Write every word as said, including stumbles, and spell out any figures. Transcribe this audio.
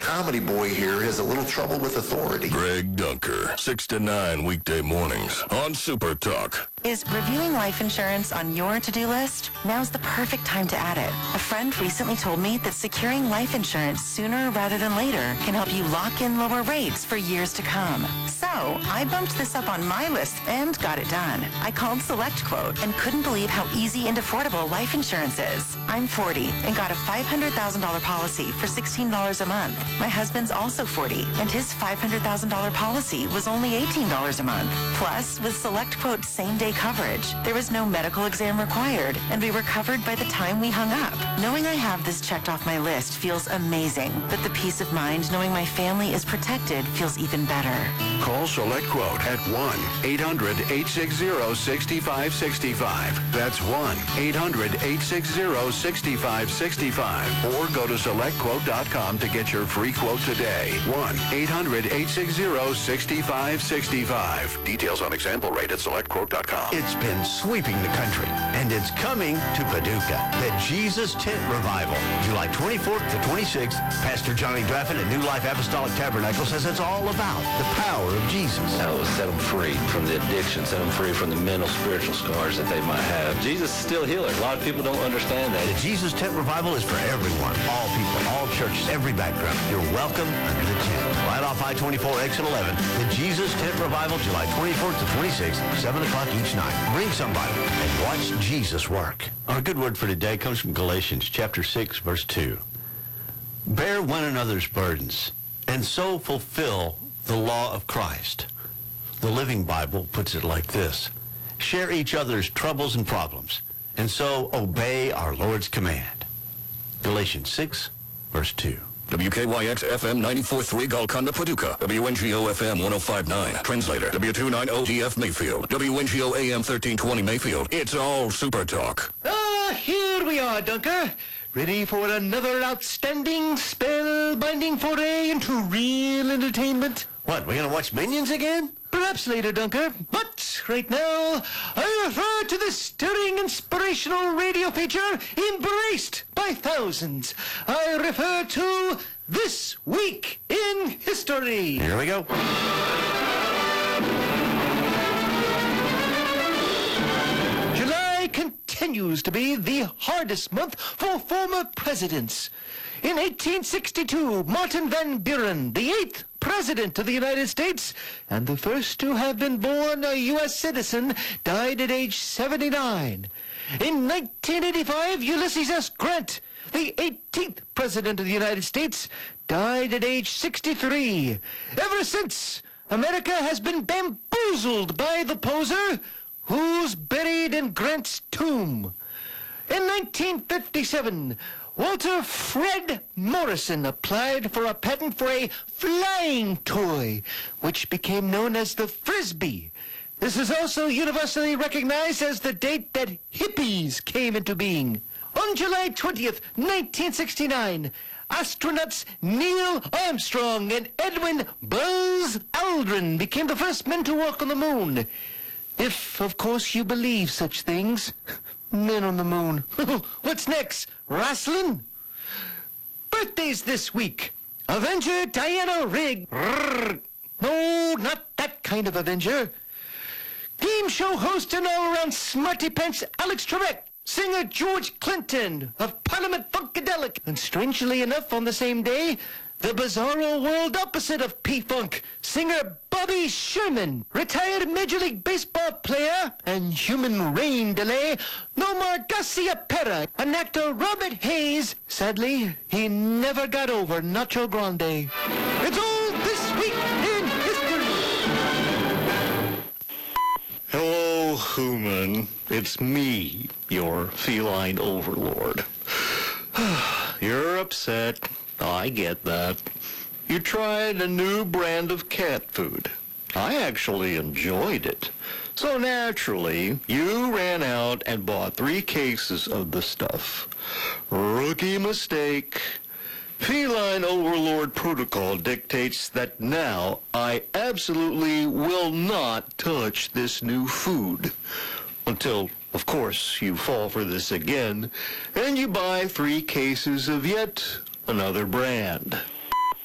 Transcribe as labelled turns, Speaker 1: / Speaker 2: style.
Speaker 1: comedy boy here has a little trouble with authority.
Speaker 2: Greg Dunker, six to nine weekday mornings on Super Talk.
Speaker 3: Is reviewing life insurance on your to-do list? Now's the perfect time to add it. A friend recently told me that securing life insurance sooner rather than later can help you lock in lower rates for years to come. So I bumped this up on my list and got it done. I called SelectQuote and couldn't believe how easy and affordable life insurance is. I'm forty and got a five hundred thousand dollars policy for sixteen dollars a month. My husband's also forty and his five hundred thousand dollars policy was only eighteen dollars a month. Plus, with SelectQuote same-day coverage, there was no medical exam required and we were covered by the time we hung up. Knowing I have this checked off my list feels amazing, but the peace of mind knowing my family is protected feels even better.
Speaker 4: Call SelectQuote at one eight hundred eight six zero six five six five. That's one eight hundred eight six zero six five six five. Or go to select quote dot com to get your free quote today. one eight hundred eight six zero six five six five. Details on example rate at select quote dot com.
Speaker 5: It's been sweeping the country, and it's coming to Paducah. The Jesus Tent Revival, July twenty-fourth to twenty-sixth. Pastor Johnny Draffin at New Life Apostolic Tabernacle says it's all about the power of Jesus.
Speaker 6: That will set them free from the addiction, set them free from the mental, spiritual scars that they might have. Jesus is still a healer. A lot of people don't understand that.
Speaker 5: The Jesus Tent Revival is for everyone, all people, all churches, every background. You're welcome under the tent. Right off I twenty-four exit eleven, the Jesus Tent Revival, July twenty-fourth to twenty-sixth, seven o'clock each night. Bring somebody and watch Jesus work. Our good word for today comes from Galatians chapter six, verse two. Bear one another's burdens, and so fulfill the law of Christ. The Living Bible puts it like this. Share each other's troubles and problems, and so obey our Lord's command. Galatians six, verse two.
Speaker 2: W K Y X F M ninety-four point three Golconda, Paducah. W N G O F M one oh five point nine. Translator. W two ninety D F Mayfield. W N G O A M thirteen twenty Mayfield. It's all Super Talk.
Speaker 7: Ah, here we are, Dunker. Ready for another outstanding, spellbinding foray into real entertainment?
Speaker 5: What, we're going to watch Minions again?
Speaker 7: Perhaps later, Dunker. But right now, I refer to the stirring, inspirational radio feature embraced by thousands. I refer to This Week in History.
Speaker 5: Here we go.
Speaker 7: July continues to be the hardest month for former presidents. In eighteen sixty-two, Martin Van Buren, the eighth President of the United States, and the first to have been born a U S citizen, died at age seventy-nine. In nineteen eighty-five, Ulysses S. Grant, the eighteenth President of the United States, died at age sixty-three. Ever since, America has been bamboozled by the poser who's buried in Grant's tomb. In nineteen fifty-seven, Walter Fred Morrison applied for a patent for a flying toy, which became known as the Frisbee. This is also universally recognized as the date that hippies came into being. On July twentieth, nineteen sixty-nine, astronauts Neil Armstrong and Edwin Buzz Aldrin became the first men to walk on the moon. If, of course, you believe such things. Men on the moon. What's next? Wrestling? Birthdays this week. Avenger Diana Rigg. No, not that kind of Avenger. Game show host and all-around smarty pants Alex Trebek. Singer George Clinton of Parliament Funkadelic. And strangely enough, on the same day, the bizarro world opposite of P-Funk, singer Bobby Sherman, retired Major League Baseball player and human rain delay Nomar Garcia Pera, and actor Robert Hayes. Sadly, he never got over Nacho Grande. It's all This Week in History.
Speaker 8: Hello, human. It's me, your feline overlord. You're upset. I get that. You tried a new brand of cat food. I actually enjoyed it. So naturally, you ran out and bought three cases of the stuff. Rookie mistake. Feline Overlord Protocol dictates that now I absolutely will not touch this new food. Until, of course, you fall for this again, and you buy three cases of yet another brand.